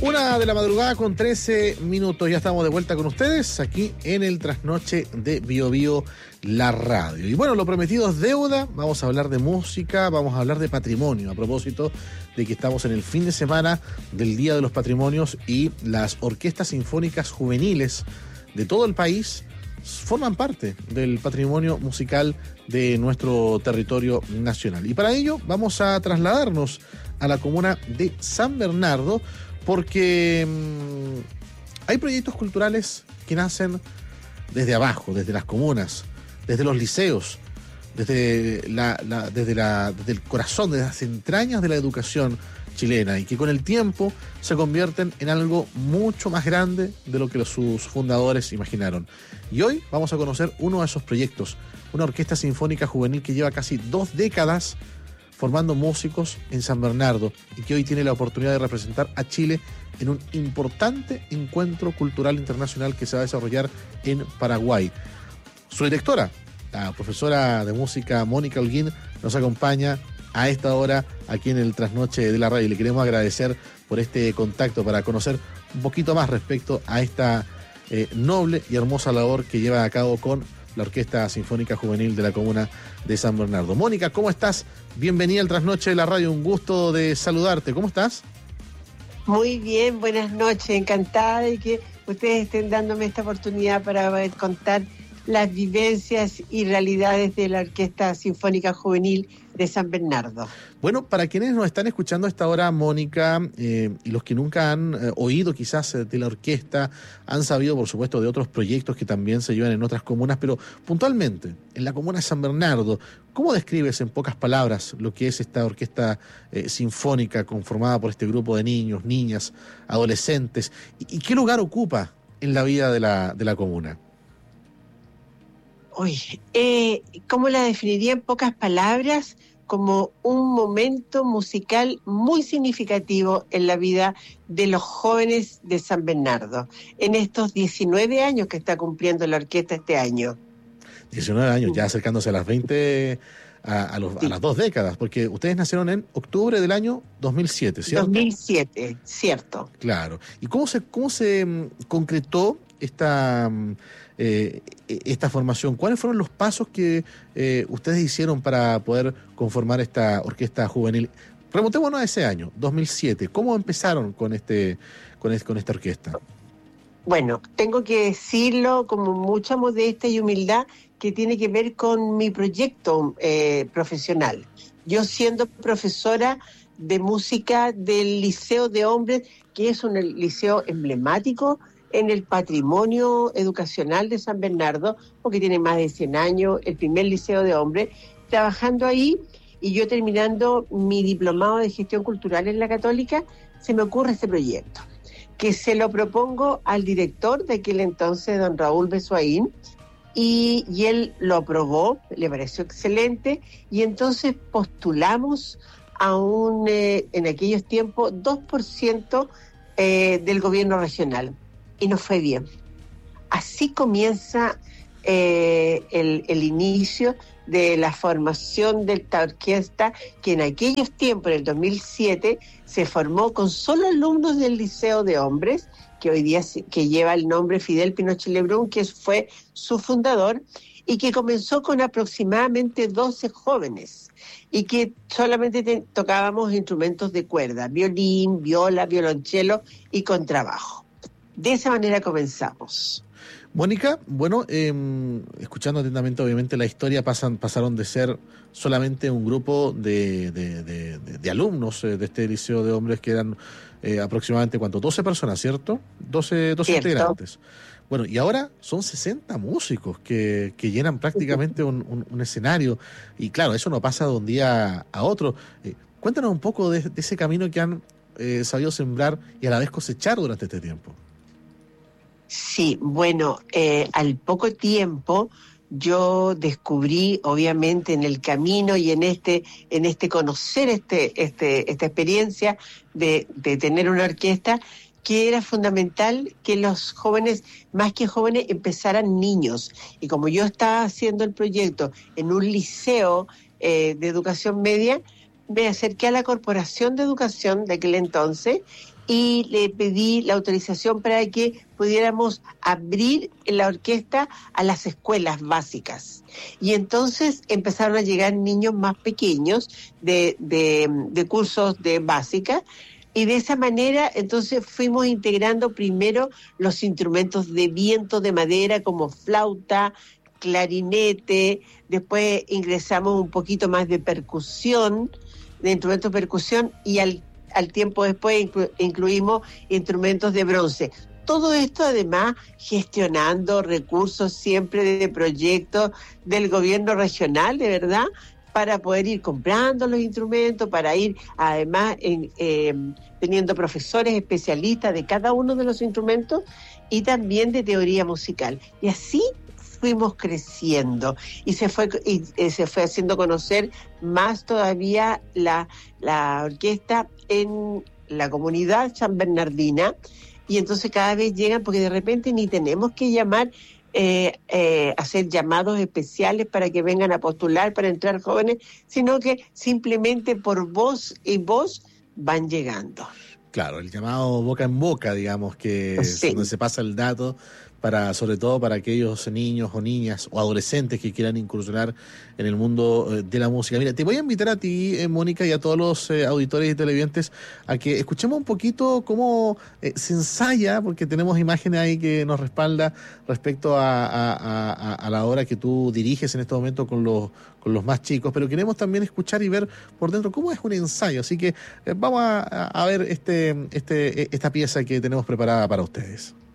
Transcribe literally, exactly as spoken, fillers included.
Una de la madrugada con trece minutos, ya estamos de vuelta con ustedes aquí en el Trasnoche de Bio Bio, la radio. Y bueno, lo prometido es deuda, vamos a hablar de música, vamos a hablar de patrimonio, a propósito de que estamos en el fin de semana del Día de los Patrimonios y las orquestas sinfónicas juveniles de todo el país forman parte del patrimonio musical de nuestro territorio nacional. Y para ello vamos a trasladarnos a la comuna de San Bernardo, porque mmm, hay proyectos culturales que nacen desde abajo, desde las comunas, desde los liceos, desde, la, la, desde, la, desde el corazón, desde las entrañas de la educación chilena, y que con el tiempo se convierten en algo mucho más grande de lo que los, sus fundadores imaginaron. Y hoy vamos a conocer uno de esos proyectos, una orquesta sinfónica juvenil que lleva casi dos décadas formando músicos en San Bernardo y que hoy tiene la oportunidad de representar a Chile en un importante encuentro cultural internacional que se va a desarrollar en Paraguay. Su directora, la profesora de música Mónica Holguín, nos acompaña a esta hora aquí en el Trasnoche de la radio y le queremos agradecer por este contacto para conocer un poquito más respecto a esta eh, noble y hermosa labor que lleva a cabo con la Orquesta Sinfónica Juvenil de la comuna de San Bernardo. Mónica, ¿cómo estás? Bienvenida al Trasnoche de la radio, un gusto de saludarte. ¿Cómo estás? Muy bien, buenas noches, encantada de que ustedes estén dándome esta oportunidad para poder contar las vivencias y realidades de la Orquesta Sinfónica Juvenil de San Bernardo. Bueno, para quienes nos están escuchando a esta hora, Mónica, eh, y los que nunca han eh, oído quizás eh, de la orquesta, han sabido por supuesto de otros proyectos que también se llevan en otras comunas, pero puntualmente, en la comuna de San Bernardo, ¿cómo describes en pocas palabras lo que es esta orquesta eh, sinfónica conformada por este grupo de niños, niñas, adolescentes? ¿Y, y qué lugar ocupa en la vida de la, de la comuna? Oye, eh, ¿cómo la definiría en pocas palabras? Como un momento musical muy significativo en la vida de los jóvenes de San Bernardo, en estos diecinueve años que está cumpliendo la orquesta este año. diecinueve años, ya acercándose a las veinte, a, a, los, sí. a las dos décadas, porque ustedes nacieron en octubre del año dos mil siete, ¿cierto? dos mil siete, cierto. Claro. ¿Y cómo se, cómo se um, concretó esta... Um, Eh, esta formación? ¿Cuáles fueron los pasos que eh, ustedes hicieron para poder conformar esta orquesta juvenil? Remontémonos a ese año, dos mil siete. ¿Cómo empezaron con este con, es, con esta orquesta? Bueno, tengo que decirlo con mucha modestia y humildad, que tiene que ver con mi proyecto eh, profesional. Yo, siendo profesora de música del Liceo de Hombres, que es un liceo emblemático en el patrimonio educacional de San Bernardo, porque tiene más de cien años, el primer liceo de hombres, trabajando ahí, y yo terminando mi diplomado de gestión cultural en la Católica, se me ocurre este proyecto, que se lo propongo al director de aquel entonces, don Raúl Besuaín, y, y él lo aprobó, le pareció excelente, y entonces postulamos a un, eh, en aquellos tiempos, dos por ciento eh, del gobierno regional. Y nos fue bien. Así comienza eh, el, el inicio de la formación de esta orquesta, que en aquellos tiempos, en el dos mil siete, se formó con solo alumnos del Liceo de Hombres, que hoy día que lleva el nombre Fidel Pinochet Lebrun, que fue su fundador, y que comenzó con aproximadamente doce jóvenes, y que solamente te, tocábamos instrumentos de cuerda, violín, viola, violonchelo y contrabajo. De esa manera comenzamos. Mónica, bueno, eh, escuchando atentamente, obviamente la historia, pasan, pasaron de ser solamente un grupo de, de, de, de, de alumnos eh, de este liceo de hombres, que eran eh, aproximadamente, ¿cuánto? doce personas, ¿cierto? doce, doce integrantes. Bueno, y ahora son sesenta músicos que, que llenan prácticamente un, un, un escenario, y claro, eso no pasa de un día a otro. Eh, cuéntanos un poco de, de ese camino que han eh, sabido sembrar y a la vez cosechar durante este tiempo. Sí, bueno, eh, al poco tiempo yo descubrí, obviamente, en el camino y en este, en este conocer este, este, esta experiencia de, de tener una orquesta, que era fundamental que los jóvenes, más que jóvenes, empezaran niños. Y como yo estaba haciendo el proyecto en un liceo eh, de educación media, me acerqué a la Corporación de Educación de aquel entonces y le pedí la autorización para que pudiéramos abrir la orquesta a las escuelas básicas. Y entonces empezaron a llegar niños más pequeños de, de, de cursos de básica, y de esa manera entonces fuimos integrando primero los instrumentos de viento de madera como flauta, clarinete, después ingresamos un poquito más de percusión, de instrumentos de percusión, y al, al tiempo después inclu, incluimos instrumentos de bronce. Todo esto además gestionando recursos siempre de proyectos del gobierno regional, de verdad, para poder ir comprando los instrumentos, para ir además en, eh, teniendo profesores especialistas de cada uno de los instrumentos y también de teoría musical. Y así fuimos creciendo y se fue y, eh, se fue haciendo conocer más todavía la, la orquesta en la comunidad san bernardina, y entonces cada vez llegan, porque de repente ni tenemos que llamar, eh, eh, hacer llamados especiales para que vengan a postular para entrar jóvenes, sino que simplemente por voz y voz van llegando. Claro, el llamado boca en boca, digamos, que sí, es donde se pasa el dato, para, sobre todo para aquellos niños o niñas o adolescentes que quieran incursionar en el mundo de la música. Mira, te voy a invitar a ti, eh, Mónica, y a todos los eh, auditores y televidentes a que escuchemos un poquito cómo eh, se ensaya, porque tenemos imágenes ahí que nos respalda respecto a, a, a, a la obra que tú diriges en este momento con los, con los más chicos, pero queremos también escuchar y ver por dentro cómo es un ensayo. Así que eh, vamos a, a ver este, este, esta pieza que tenemos preparada para ustedes.